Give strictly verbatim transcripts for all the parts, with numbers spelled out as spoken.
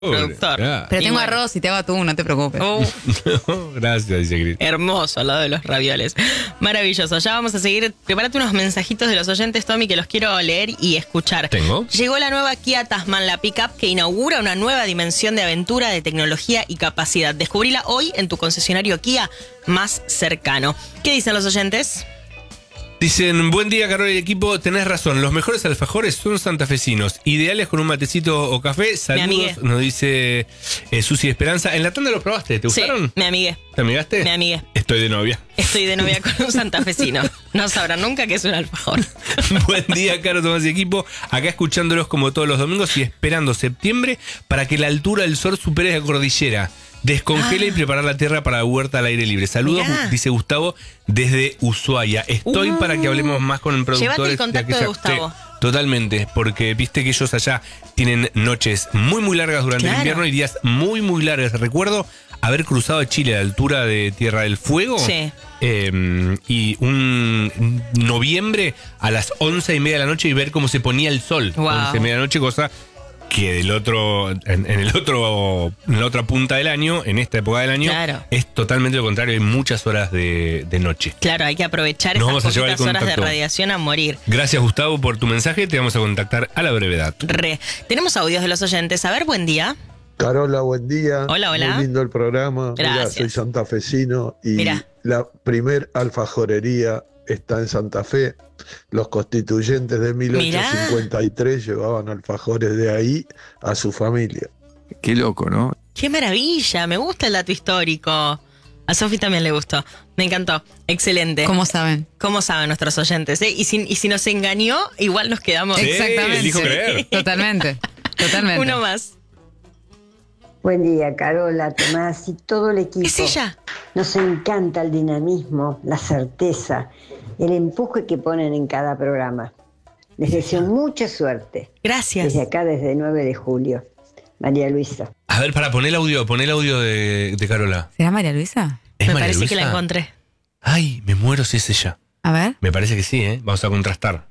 productor. Yeah. Pero Y tengo bueno. arroz y te hago atún, no te preocupes. Uh, No, gracias, dice Cris. hermoso al lado de los ravioles. Maravilloso. Ya vamos a seguir. Prepárate unos mensajitos de los oyentes, Tommy, que los quiero leer y escuchar. ¿Tengo? Llegó la nueva Kia Tasman, la pickup que inaugura una nueva dimensión de aventura, de tecnología y capacidad. Descubrila hoy en tu concesionario Kia más cercano. ¿Qué dicen los oyentes? Dicen, buen día, Carol y equipo. Tenés razón, los mejores alfajores son santafesinos. Ideales con un matecito o café. amigué. Saludos, nos dice eh, Susi Esperanza. ¿En la tanda los probaste? ¿Te gustaron? Sí, me amigué. ¿Te amigaste? Me amigué. Estoy de novia. Estoy de novia con un santafesino. No sabrán nunca que es un alfajor. Buen día, Caro, Tomás y equipo. Acá escuchándolos como todos los domingos y esperando septiembre para que la altura del sol supere la cordillera. Descongela Ah. y preparar la tierra para huerta al aire libre. Saludos, Mirá. dice Gustavo, desde Ushuaia. Estoy Uh. para que hablemos más con productores. Llévate el contacto de aquella- Gustavo. Sí, totalmente, porque viste que ellos allá tienen noches muy, muy largas durante Claro. el invierno y días muy, muy largas. Recuerdo haber cruzado a Chile a la altura de Tierra del Fuego. Sí. Eh, y un noviembre a las once y media de la noche y ver cómo se ponía el sol. Wow. once y media de la noche, cosa que del otro, en, en el otro, en la otra punta del año, en esta época del año, Claro. es totalmente lo contrario, hay muchas horas de, de noche. Claro, hay que aprovechar Nos esas vamos a llevar el poquitas horas de contacto. radiación a morir. Gracias, Gustavo, por tu mensaje, te vamos a contactar a la brevedad. Re. Tenemos audios de los oyentes. A ver, buen día. Carola, buen día. Hola, hola. Muy lindo el programa. Mirá, Gracias. soy santafesino y Mirá. la primer alfajorería está en Santa Fe. Los constituyentes de mil ochocientos cincuenta y tres llevaban alfajores de ahí a su familia. Qué loco, ¿no? ¡Qué maravilla! Me gusta el dato histórico. A Sofi también le gustó. Me encantó. Excelente. ¿Cómo saben? ¿Cómo saben nuestros oyentes? ¿eh? Y, si, y si nos engañó, igual nos quedamos. Sí, Exactamente. elijo creer. Totalmente. Totalmente. Uno más. Buen día, Carola, Tomás y todo el equipo. ¿Es ella? Nos encanta el dinamismo, la certeza, el empuje que ponen en cada programa. Les deseo mucha suerte. Gracias. Desde acá, desde nueve de julio. María Luisa. A ver, para poner el audio, poner el audio de, de Carola. ¿Será María Luisa? ¿Es Me María parece que Luisa? la encontré. Ay, me muero si es ella. A ver. Me parece que sí, ¿eh? Vamos a contrastar.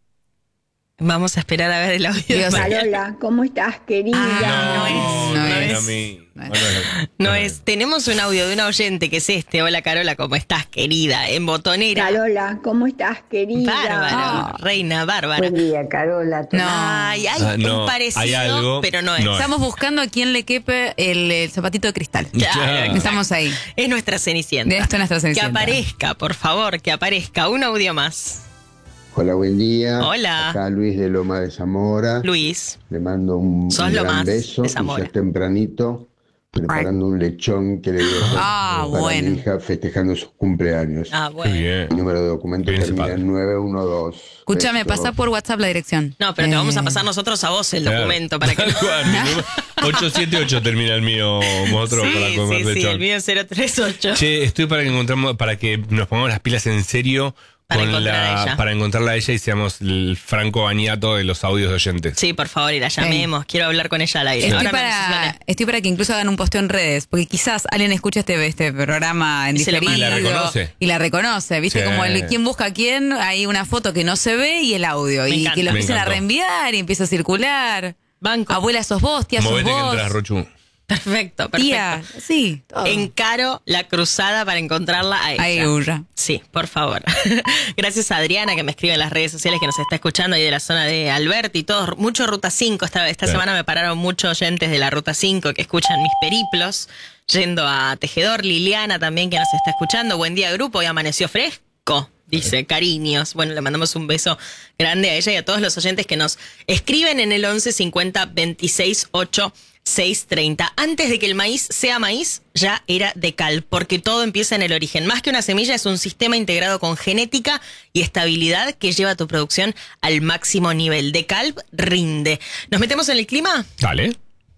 Vamos a esperar a ver el audio. de Dios. María. Carola, ¿cómo estás, querida? Ah, no es, no era es. a mí. No es. Bueno, No es. Tenemos un audio de una oyente que es este. Hola, Carola, ¿cómo estás, querida? En botonera. Carola, ¿cómo estás, querida? Bárbara. Ah. Reina, bárbara. Buen día, Carola, Tomás. No. Ay, hay Ah, no, un parecido, hay algo. pero no es. No. Estamos buscando a quién le quepe el, el zapatito de cristal. Claro, Estamos ahí. Es nuestra cenicienta. Esto es nuestra Que cenicienta. aparezca, por favor, que aparezca. Un audio más. Hola, buen día. Hola. Acá Luis de Loma de Zamora. Luis. Le mando un, Sos un lo gran más beso. de Y Zamora. ya es tempranito, preparando un lechón que le dio Ah, para bueno. mi hija festejando sus cumpleaños. Ah, Qué bueno. bien. Mi número de documento Bien, termina padre. en nueve uno dos. Escúchame, Besos. pasá por WhatsApp la dirección. No, pero te Eh, vamos a pasar nosotros a vos el Claro. documento para que... Tal cual, mi número- ocho siete ocho termina el mío, otro sí, para comer sí, sí, lechón. el mío es cero tres ocho. Che, estoy para que encontramos, para que nos pongamos las pilas en serio Para con encontrar a la, ella. para encontrarla a ella y seamos el Franco Bañato de los audios de oyentes. Sí, por favor, y la llamemos. Quiero hablar con ella al aire. Estoy Ahora me para, obsesioné. estoy para que incluso hagan un posteo en redes, porque quizás alguien escucha este, este programa en Y se lo diferido. manda. Y la reconoce. Y la reconoce, ¿viste? Sí. Como el quién busca a quién, hay una foto que no se ve y el audio. Me y encanta. que lo Me empiecen a encantó. reenviar y empieza a circular. Banco. Abuela sos vos, tía sos Movete que vos. entras, Rochu. Perfecto, perfecto. Tía, sí. todo. Encaro la cruzada para encontrarla a ella. Ahí, Ulla. Sí, por favor. Gracias a Adriana que me escribe en las redes sociales que nos está escuchando ahí de la zona de Alberti y todo. Mucho Ruta cinco. Esta, esta Sí. semana me pararon muchos oyentes de la Ruta cinco que escuchan mis periplos. Yendo a Tejedor. Liliana también que nos está escuchando. Buen día, grupo. Hoy amaneció fresco. Dice, cariños. Bueno, le mandamos un beso grande a ella y a todos los oyentes que nos escriben en el once cincuenta veintiséis ocho seis treinta. Antes de que el maíz sea maíz, ya era de cal, porque todo empieza en el origen. Más que una semilla, es un sistema integrado con genética y estabilidad que lleva tu producción al máximo nivel. De cal rinde. ¿Nos metemos en el clima? Dale.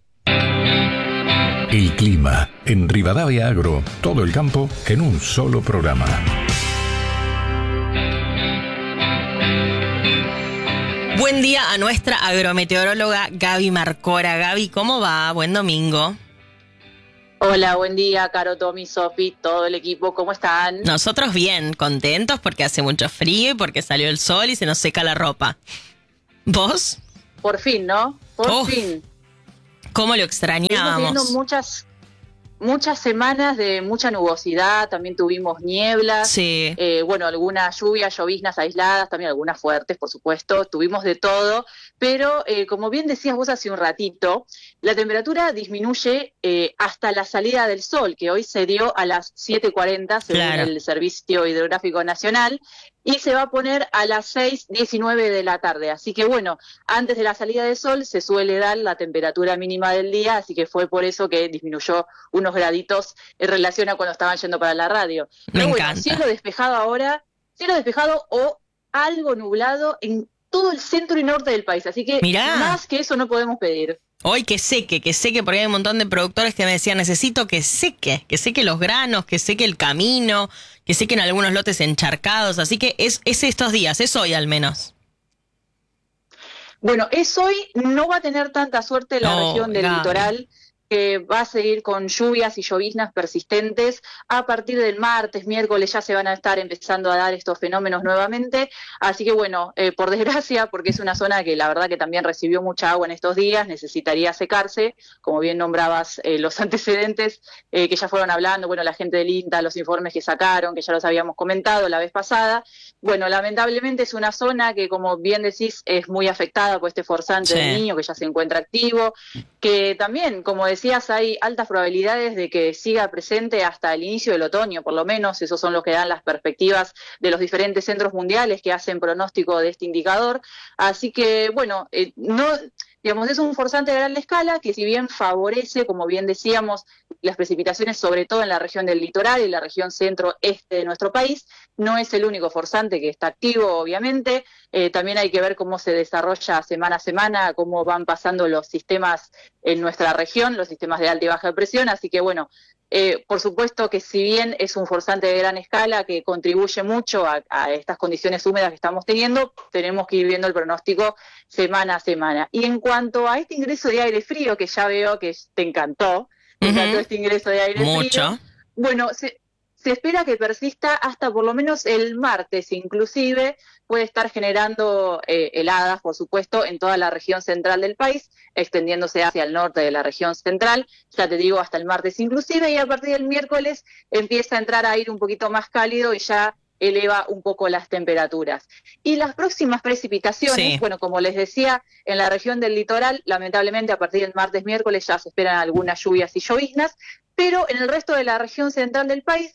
El clima en Rivadavia Agro, todo el campo en un solo programa. Buen día a nuestra agrometeoróloga Gaby Marcora. Gaby, ¿cómo va? Buen domingo. Hola, buen día, Caro, Tommy, Sofi, todo el equipo, ¿cómo están? Nosotros bien, contentos porque hace mucho frío y porque salió el sol y se nos seca la ropa. ¿Vos? Por fin, ¿no? Por Uf. fin. ¿Cómo lo Estuvimos extrañábamos? teniendo muchas, muchas semanas de mucha nubosidad, también tuvimos nieblas, Sí. eh, bueno, algunas lluvias, lloviznas aisladas, también algunas fuertes, por supuesto, tuvimos de todo, pero eh, como bien decías vos hace un ratito, la temperatura disminuye eh, hasta la salida del sol, que hoy se dio a las siete cuarenta, según Claro. el Servicio Hidrográfico Nacional, y se va a poner a las seis diecinueve de la tarde. Así que bueno, antes de la salida del sol se suele dar la temperatura mínima del día, así que fue por eso que disminuyó unos graditos en relación a cuando estaban yendo para la radio. Me Pero bueno, encanta. cielo despejado ahora, cielo despejado o algo nublado en todo el centro y norte del país, así que Mirá. más que eso no podemos pedir. Hoy que seque, que seque, porque hay un montón de productores que me decían, necesito que seque, que seque los granos, que seque el camino, que sequen algunos lotes encharcados, así que es, es estos días, es hoy al menos. Bueno, es hoy, no va a tener tanta suerte la No, región del Gaby. litoral, que va a seguir con lluvias y lloviznas persistentes. A partir del martes, miércoles ya se van a estar empezando a dar estos fenómenos nuevamente. Así que bueno, eh, por desgracia, porque es una zona que la verdad que también recibió mucha agua en estos días, necesitaría secarse, como bien nombrabas eh, los antecedentes eh, que ya fueron hablando, bueno, la gente del INTA, los informes que sacaron, que ya los habíamos comentado la vez pasada. Bueno, lamentablemente es una zona que, como bien decís, es muy afectada por este forzante Sí. del Niño que ya se encuentra activo, que también, como decías, hay altas probabilidades de que siga presente hasta el inicio del otoño, por lo menos, esos son los que dan las perspectivas de los diferentes centros mundiales que hacen pronóstico de este indicador. Así que, bueno, eh, no... Digamos, es un forzante de gran escala que, si bien favorece, como bien decíamos, las precipitaciones sobre todo en la región del litoral y la región centro-este de nuestro país, no es el único forzante que está activo, obviamente. Eh, también hay que ver cómo se desarrolla semana a semana, cómo van pasando los sistemas en nuestra región, los sistemas de alta y baja presión. Así que, bueno, Eh, por supuesto que si bien es un forzante de gran escala que contribuye mucho a, a estas condiciones húmedas que estamos teniendo, tenemos que ir viendo el pronóstico semana a semana. Y en cuanto a este ingreso de aire frío, que ya veo que te encantó, te Ujú. encantó este ingreso de aire Mucho. frío, bueno, se, se espera que persista hasta por lo menos el martes, inclusive puede estar generando eh, heladas, por supuesto, en toda la región central del país, extendiéndose hacia el norte de la región central, ya te digo, hasta el martes inclusive, y a partir del miércoles empieza a entrar aire un poquito más cálido y ya eleva un poco las temperaturas. Y las próximas precipitaciones, Sí. bueno, como les decía, en la región del litoral, lamentablemente a partir del martes, miércoles ya se esperan algunas lluvias y lloviznas, pero en el resto de la región central del país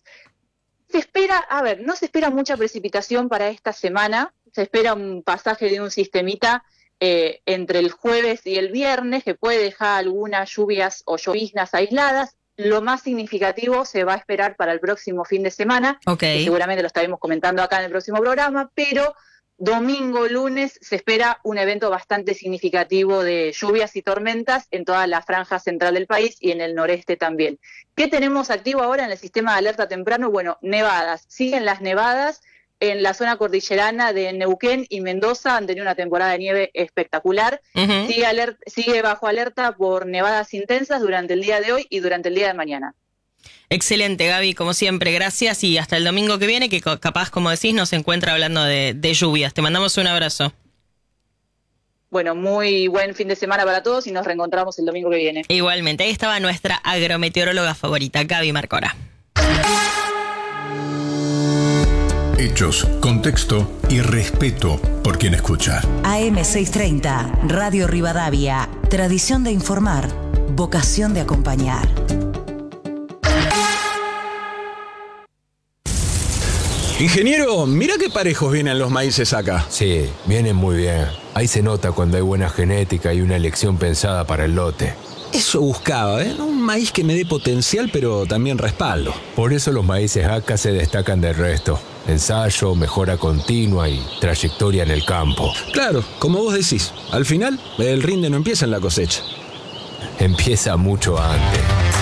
se espera, a ver, no se espera mucha precipitación para esta semana, se espera un pasaje de un sistemita eh, entre el jueves y el viernes que puede dejar algunas lluvias o lloviznas aisladas. Lo más significativo se va a esperar para el próximo fin de semana, Ok. que seguramente lo estaremos comentando acá en el próximo programa, pero domingo, lunes, se espera un evento bastante significativo de lluvias y tormentas en toda la franja central del país y en el noreste también. ¿Qué tenemos activo ahora en el sistema de alerta temprano? Bueno, nevadas. Siguen las nevadas en la zona cordillerana de Neuquén y Mendoza. Han tenido una temporada de nieve espectacular. Ujú. Sigue, aler- sigue bajo alerta por nevadas intensas durante el día de hoy y durante el día de mañana. Excelente, Gaby, como siempre, gracias y hasta el domingo que viene, que co- capaz, como decís, nos encuentra hablando de, de lluvias. Te mandamos un abrazo. Bueno, muy buen fin de semana para todos y nos reencontramos el domingo que viene. Igualmente, ahí estaba nuestra agrometeoróloga favorita, Gaby Marcora. Hechos, contexto y respeto por quien escucha. A M seiscientos treinta, Radio Rivadavia. Tradición de informar, vocación de acompañar. Ingeniero, mira qué parejos vienen los maíces acá. Sí, vienen muy bien. Ahí se nota cuando hay buena genética y una elección pensada para el lote. Eso buscaba, ¿eh? Un maíz que me dé potencial, pero también respaldo. Por eso los maíces A C A se destacan del resto. Ensayo, mejora continua y trayectoria en el campo. Claro, como vos decís, al final el rinde no empieza en la cosecha. Empieza mucho antes.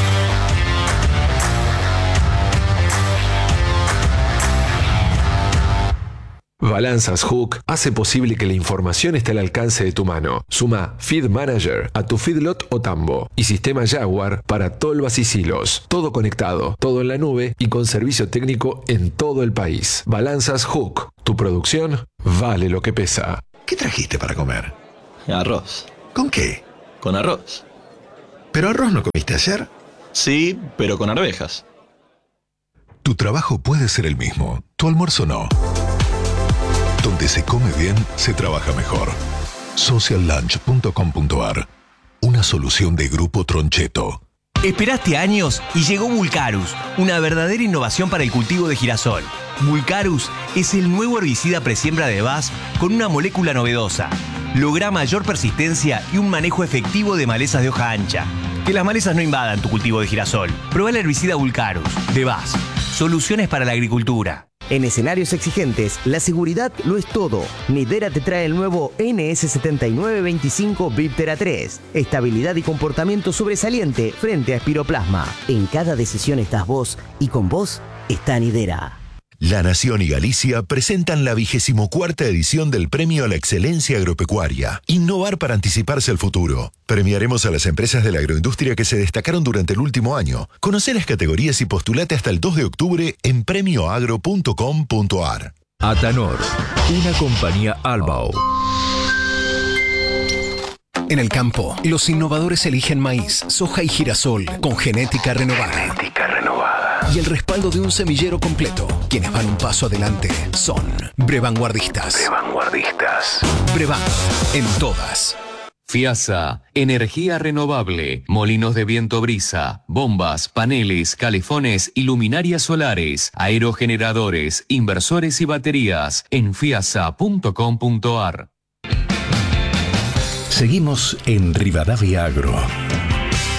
Balanzas Hook hace posible que la información esté al alcance de tu mano. Suma Feed Manager a tu feedlot o tambo y sistema Jaguar para tolvas y silos. Todo conectado, todo en la nube y con servicio técnico en todo el país. Balanzas Hook. Tu producción vale lo que pesa. ¿Qué trajiste para comer? Arroz. ¿Con qué? Con arroz. ¿Pero arroz no comiste ayer? Sí, pero con arvejas. Tu trabajo puede ser el mismo, tu almuerzo no. Donde se come bien, se trabaja mejor. social lunch punto com punto a r. Una solución de Grupo Troncheto. Esperaste años y llegó Vulcarus, una verdadera innovación para el cultivo de girasol. Vulcarus es el nuevo herbicida presiembra de B A S F con una molécula novedosa. Logra mayor persistencia y un manejo efectivo de malezas de hoja ancha. Que las malezas no invadan tu cultivo de girasol. Probá el herbicida Vulcarus de B A S F. Soluciones para la agricultura. En escenarios exigentes, la seguridad lo es todo. Nidera te trae el nuevo N S setenta y nueve veinticinco Viptera tres. Estabilidad y comportamiento sobresaliente frente a espiroplasma. En cada decisión estás vos y con vos está Nidera. La Nación y Galicia presentan la vigésimo cuarta edición del Premio a la Excelencia Agropecuaria. Innovar para anticiparse al futuro. Premiaremos a las empresas de la agroindustria que se destacaron durante el último año. Conoce las categorías y postulate hasta el dos de octubre en premio agro punto com punto a r. Atanor, una compañía Albao. En el campo, los innovadores eligen maíz, soja y girasol con genética renovada. Genética renovada. Y el respaldo de un semillero completo. Quienes van un paso adelante son Brevanguardistas. Brevanguardistas. Brevan, en todas. FIASA, energía renovable, molinos de viento brisa, bombas, paneles, calefones y luminarias solares, aerogeneradores, inversores y baterías en fiasa punto com punto a r. Seguimos en Rivadavia Agro.